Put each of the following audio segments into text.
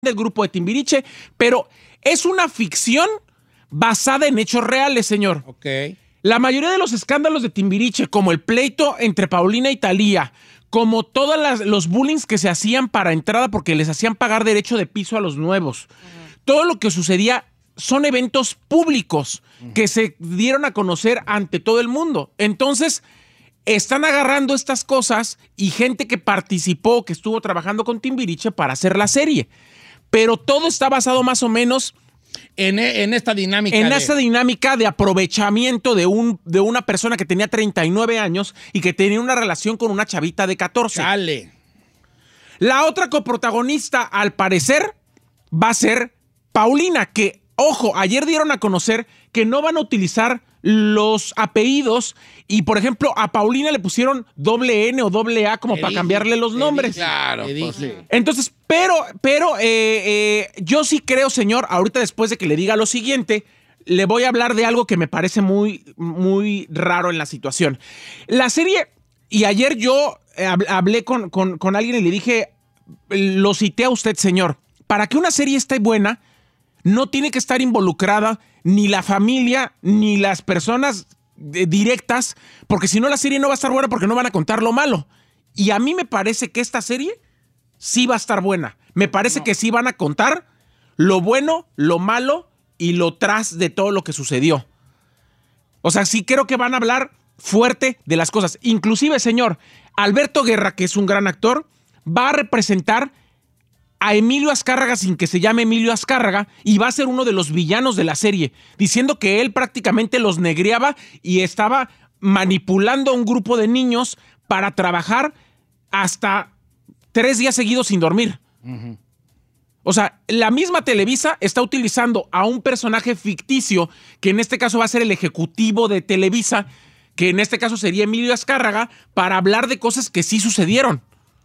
del grupo de Timbiriche, pero es una ficción basada en hechos reales, señor. Ok. La mayoría de los escándalos de Timbiriche, como el pleito entre Paulina y Thalía, como todos los bullings que se hacían para entrada porque les hacían pagar derecho de piso a los nuevos, todo lo que sucedía son eventos públicos que se dieron a conocer ante todo el mundo. Entonces, están agarrando estas cosas y gente que participó, que estuvo trabajando con Timbiriche para hacer la serie. Pero todo está basado más o menos en esta dinámica. Esta dinámica de aprovechamiento de una persona que tenía 39 años y que tenía una relación con una chavita de 14. Chale. La otra coprotagonista, al parecer, va a ser Paulina, que, ojo, ayer dieron a conocer que no van a utilizar los apellidos y, por ejemplo, a Paulina le pusieron N o AA como para cambiarle los nombres. Claro. Pues, sí. Entonces, pero yo sí creo, señor, ahorita después de que le diga lo siguiente, le voy a hablar de algo que me parece muy, muy raro en la situación. La serie, y ayer yo hablé con alguien y le dije, lo cité a usted, señor, para que una serie esté buena, no tiene que estar involucrada ni la familia, ni las personas directas, porque si no la serie no va a estar buena porque no van a contar lo malo. Y a mí me parece que esta serie sí va a estar buena. Me parece que sí van a contar lo bueno, lo malo y lo tras de todo lo que sucedió. O sea, sí creo que van a hablar fuerte de las cosas. Inclusive, señor, Alberto Guerra, que es un gran actor, va a representar a Emilio Azcárraga sin que se llame Emilio Azcárraga y va a ser uno de los villanos de la serie, diciendo que él prácticamente los negreaba y estaba manipulando a un grupo de niños para trabajar hasta 3 días seguidos sin dormir. Uh-huh. O sea, la misma Televisa está utilizando a un personaje ficticio, que en este caso va a ser el ejecutivo de Televisa, que en este caso sería Emilio Azcárraga, para hablar de cosas que sí sucedieron.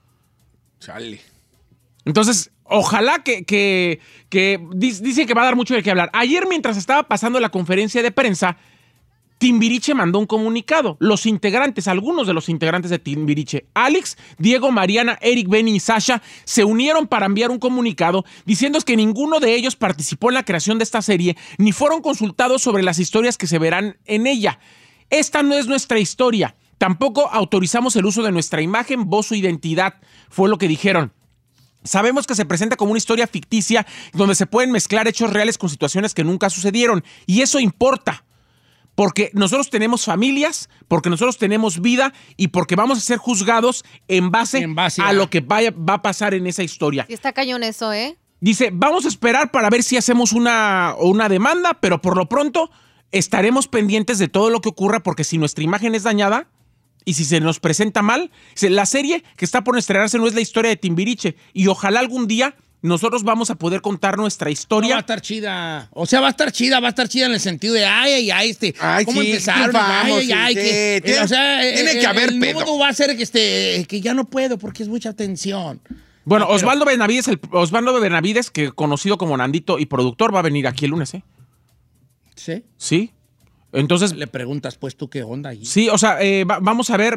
Chale. Entonces, ojalá que dice que va a dar mucho de qué hablar. Ayer, mientras estaba pasando la conferencia de prensa, Timbiriche mandó un comunicado. Los integrantes, algunos de los integrantes de Timbiriche, Alex, Diego, Mariana, Eric, Benny y Sasha, se unieron para enviar un comunicado diciendo que ninguno de ellos participó en la creación de esta serie ni fueron consultados sobre las historias que se verán en ella. Esta no es nuestra historia. Tampoco autorizamos el uso de nuestra imagen, voz o identidad, fue lo que dijeron. Sabemos que se presenta como una historia ficticia donde se pueden mezclar hechos reales con situaciones que nunca sucedieron. Y eso importa, porque nosotros tenemos familias, porque nosotros tenemos vida y porque vamos a ser juzgados en base a lo que va a pasar en esa historia. Sí está cañón eso, ¿eh? Dice, vamos a esperar para ver si hacemos una demanda, pero por lo pronto estaremos pendientes de todo lo que ocurra, porque si nuestra imagen es dañada y si se nos presenta mal, la serie que está por estrenarse no es la historia de Timbiriche y ojalá algún día nosotros vamos a poder contar nuestra historia. No, va a estar chida. O sea, va a estar chida en el sentido de ¿cómo sí, empezaron? Tiene que haber pedo. El nudo va a ser que ya no puedo porque es mucha tensión. Bueno, Osvaldo Benavides, que conocido como Nandito y productor, va a venir aquí el lunes, ¿eh? ¿Sí? Sí. Entonces le preguntas, pues, tú qué onda ahí. Sí, o sea, vamos a ver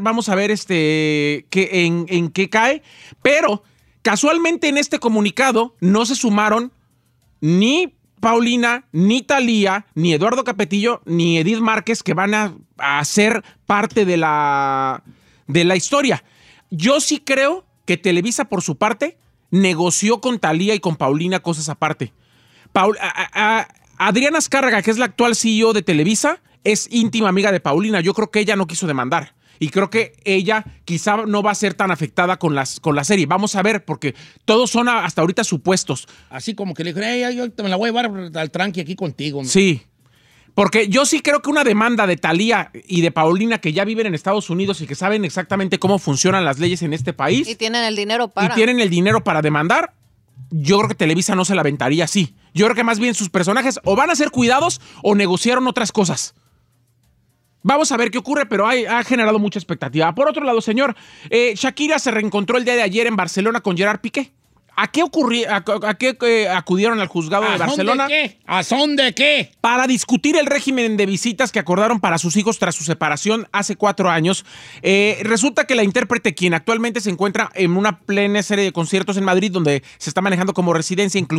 en qué cae, pero casualmente en este comunicado no se sumaron ni Paulina, ni Thalía, ni Eduardo Capetillo, ni Edith Márquez, que van a ser parte de la historia. Yo sí creo que Televisa, por su parte, negoció con Thalía y con Paulina cosas aparte. Adriana Azcárraga, que es la actual CEO de Televisa, es íntima amiga de Paulina. Yo creo que ella no quiso demandar. Y creo que ella quizá no va a ser tan afectada con la serie. Vamos a ver, porque todos son hasta ahorita supuestos. Así como que le dijeron, yo me la voy a llevar al tranqui aquí contigo. Sí. Porque yo sí creo que una demanda de Thalía y de Paulina, que ya viven en Estados Unidos y que saben exactamente cómo funcionan las leyes en este país. Y tienen el dinero para. Y tienen el dinero para demandar. Yo creo que Televisa no se la aventaría así. Yo creo que más bien sus personajes o van a ser cuidados o negociaron otras cosas. Vamos a ver qué ocurre, pero ha generado mucha expectativa. Por otro lado, señor, Shakira se reencontró el día de ayer en Barcelona con Gerard Piqué. ¿A qué acudieron al juzgado de Barcelona? ¿A son de qué? Para discutir el régimen de visitas que acordaron para sus hijos tras su separación hace 4 años. Resulta que la intérprete, quien actualmente se encuentra en una plena serie de conciertos en Madrid, donde se está manejando como residencia,